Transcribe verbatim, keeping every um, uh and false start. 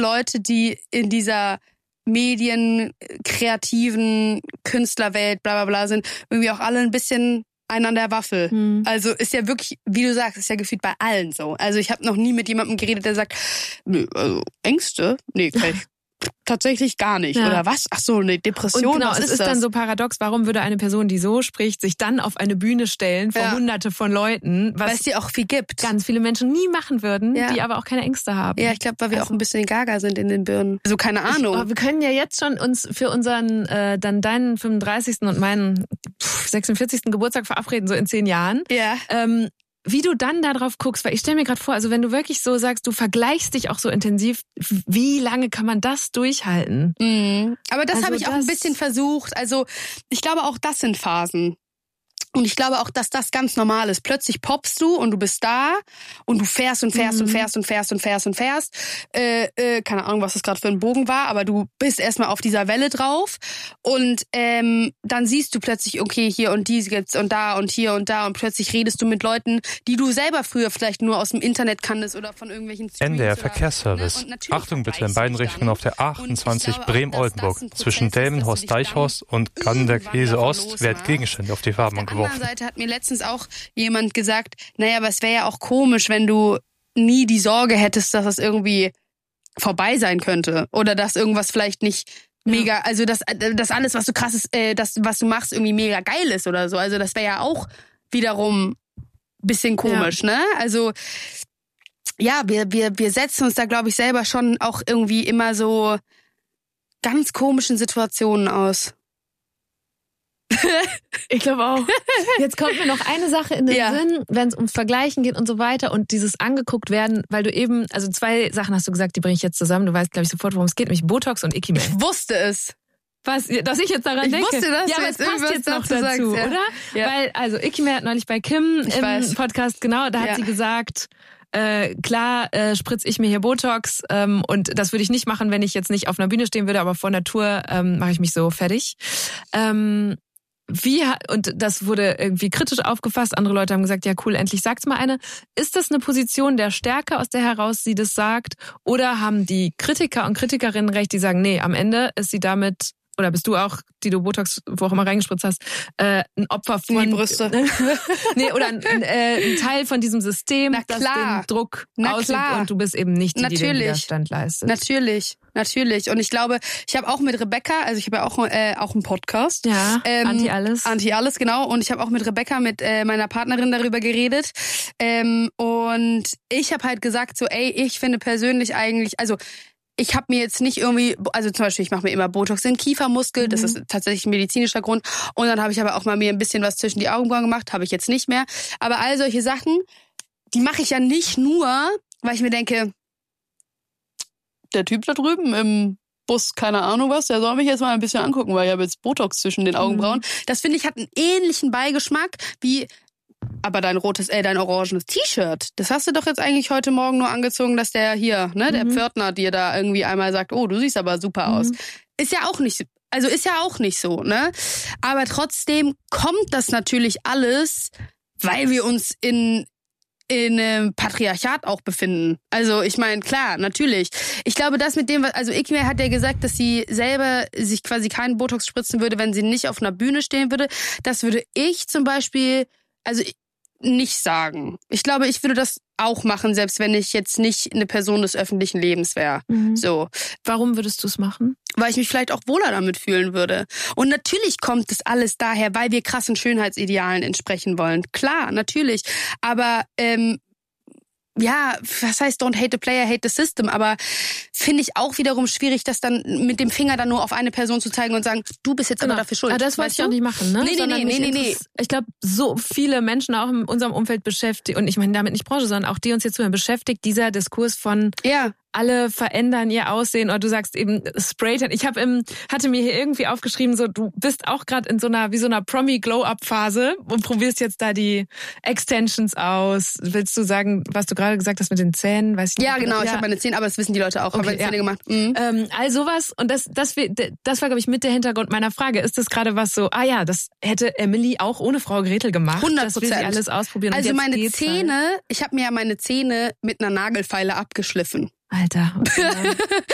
Leute, die in dieser Medien, kreativen Künstlerwelt, bla bla bla sind, irgendwie auch alle ein bisschen einen an der Waffel. Hm. Also ist ja wirklich, wie du sagst, ist ja gefühlt bei allen so. Also ich habe noch nie mit jemandem geredet, der sagt, nö, also Ängste? Nee, kann ich tatsächlich gar nicht. Ja. Oder was? Ach so, eine Depression, und genau, was es ist, ist das? Dann so paradox, warum würde eine Person, die so spricht, sich dann auf eine Bühne stellen vor ja. hunderte von Leuten, was weil es die auch viel gibt. Ganz viele Menschen nie machen würden, ja. die aber auch keine Ängste haben. Ja, ich glaube, weil wir also. auch ein bisschen gaga sind in den Birnen. Also keine Ahnung. Ich, oh, wir können ja jetzt schon uns für unseren, äh, dann deinen fünfunddreißigsten und meinen pff, sechsundvierzigsten Geburtstag verabreden, so in zehn Jahren. Ja. Ähm, wie du dann da drauf guckst, weil ich stelle mir gerade vor, also wenn du wirklich so sagst, du vergleichst dich auch so intensiv, wie lange kann man das durchhalten? Mhm. Aber das also habe ich auch ein bisschen versucht. Also ich glaube, auch das sind Phasen. Und ich glaube auch, dass das ganz normal ist. Plötzlich poppst du und du bist da und du fährst und fährst mhm. und fährst und fährst und fährst und fährst. Äh, äh, keine Ahnung, was das gerade für ein Bogen war, aber du bist erstmal auf dieser Welle drauf und ähm, dann siehst du plötzlich, okay, hier und die gibt's und da und hier und da und plötzlich redest du mit Leuten, die du selber früher vielleicht nur aus dem Internet kanntest oder von irgendwelchen Streams. N D R Verkehrsservice. Ne? Achtung bitte in beiden Richtungen auf der A achtundzwanzig Bremen-Oldenburg. Zwischen Delmenhorst-Deichhorst und Ganderkese-Ost werden Gegenstände auf die Fahrbahn geworfen. Auf der anderen Seite hat mir letztens auch jemand gesagt, naja, aber es wäre ja auch komisch, wenn du nie die Sorge hättest, dass es irgendwie vorbei sein könnte oder dass irgendwas vielleicht nicht mega, also dass, dass alles, was du krass ist, äh, das, was du machst, irgendwie mega geil ist oder so. Also das wäre ja auch wiederum ein bisschen komisch, ja. ne? Also ja, wir, wir, wir setzen uns da, glaube ich, selber schon auch irgendwie immer so ganz komischen Situationen aus. Ich glaube auch. Jetzt kommt mir noch eine Sache in den ja. Sinn, wenn es ums Vergleichen geht und so weiter und dieses angeguckt werden, weil du eben, also zwei Sachen hast du gesagt, die bringe ich jetzt zusammen. Du weißt, glaube ich, sofort, worum es geht, nämlich Botox und Ikimen. Ich wusste es. Was, dass ich jetzt daran ich denke. Ich wusste das. Ja, aber es passt jetzt noch dazu, sagst, ja. oder? Ja. Weil, also Ikimen hat neulich bei Kim ich im weiß. Podcast, genau, da hat ja. sie gesagt, Äh, klar äh, spritze ich mir hier Botox ähm, und das würde ich nicht machen, wenn ich jetzt nicht auf einer Bühne stehen würde, aber vor Natur ähm, mache ich mich so fertig. Ähm, Wie und das wurde irgendwie kritisch aufgefasst. Andere Leute haben gesagt, ja cool, endlich sagt's mal eine. Ist das eine Position der Stärke, aus der heraus sie das sagt? Oder haben die Kritiker und Kritikerinnen recht, die sagen, nee, am Ende ist sie damit, oder bist du auch, die du Botox wo auch immer reingespritzt hast, äh, ein Opfer von... Die Brüste. nee, oder ein, äh, ein Teil von diesem System, Na das klar. den Druck Na ausübt klar. und du bist eben nicht die, Natürlich. die den Widerstand leistet. Natürlich. Natürlich. Und ich glaube, ich habe auch mit Rebecca, also ich habe ja auch äh, auch einen Podcast. Ja, ähm, Anti-Alles. Anti-Alles, genau. Und ich habe auch mit Rebecca, mit äh, meiner Partnerin darüber geredet. Ähm, und ich habe halt gesagt so, ey, ich finde persönlich eigentlich, also ich habe mir jetzt nicht irgendwie, also zum Beispiel, ich mache mir immer Botox in den Kiefermuskel, mhm. das ist tatsächlich ein medizinischer Grund. Und dann habe ich aber auch mal mir ein bisschen was zwischen die Augenbrauen gemacht, habe ich jetzt nicht mehr. Aber all solche Sachen, die mache ich ja nicht nur, weil ich mir denke, der Typ da drüben im Bus, keine Ahnung was, der soll mich jetzt mal ein bisschen angucken, weil ich habe jetzt Botox zwischen den Augenbrauen. Mhm. Das finde ich hat einen ähnlichen Beigeschmack wie, aber dein rotes, äh, dein orangenes T-Shirt, das hast du doch jetzt eigentlich heute Morgen nur angezogen, dass der hier, ne, der mhm. Pförtner dir da irgendwie einmal sagt, oh, du siehst aber super mhm. aus. Ist ja auch nicht, also ist ja auch nicht so, ne? Aber trotzdem kommt das natürlich alles, weil wir uns in in einem Patriarchat auch befinden. Also ich meine, klar, natürlich. Ich glaube, das mit dem, also Ikimen hat ja gesagt, dass sie selber sich quasi keinen Botox spritzen würde, wenn sie nicht auf einer Bühne stehen würde. Das würde ich zum Beispiel, also nicht sagen. Ich glaube, ich würde das auch machen, selbst wenn ich jetzt nicht eine Person des öffentlichen Lebens wäre. Mhm. So. Warum würdest du es machen? Weil ich mich vielleicht auch wohler damit fühlen würde. Und natürlich kommt das alles daher, weil wir krassen Schönheitsidealen entsprechen wollen. Klar, natürlich. Aber ähm, ja, was heißt don't hate the player, hate the system, aber finde ich auch wiederum schwierig, das dann mit dem Finger dann nur auf eine Person zu zeigen und sagen, du bist jetzt genau. aber dafür schuld. Aber das wollte ich auch nicht machen, ne? Nee, nee, nee, nee, nee, nee. Ich glaube, so viele Menschen auch in unserem Umfeld beschäftigt, und ich meine damit nicht Branche, sondern auch die uns jetzt zuhören, beschäftigt dieser Diskurs von ja. alle verändern ihr Aussehen, oder du sagst eben Spraytan. Ich habe im hatte mir hier irgendwie aufgeschrieben, so du bist auch gerade in so einer wie so einer Promi Glow Up Phase und probierst jetzt da die Extensions aus. Willst du sagen, was du gerade gesagt hast mit den Zähnen? Weiß ich nicht. Ja, genau, ja. ich habe meine Zähne, aber das wissen die Leute auch. Okay, habe meine Zähne ja. gemacht. Mhm. Ähm, all sowas, und das das das war glaube ich mit der Hintergrund meiner Frage. Ist das gerade was so? Ah ja, das hätte Emily auch ohne Frau Gretel gemacht. hundert Prozent. Das will sie alles ausprobieren. Also und jetzt meine geht's Zähne, halt. ich habe mir ja meine Zähne mit einer Nagelfeile abgeschliffen. Alter. Okay.